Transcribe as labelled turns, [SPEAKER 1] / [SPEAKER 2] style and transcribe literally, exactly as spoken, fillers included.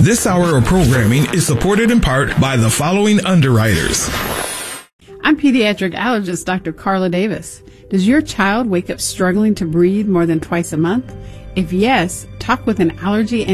[SPEAKER 1] This hour of programming is supported in part by the following underwriters.
[SPEAKER 2] I'm pediatric allergist Doctor Carla Davis. Does your child wake up struggling to breathe more than twice a month? If yes, talk with an allergy and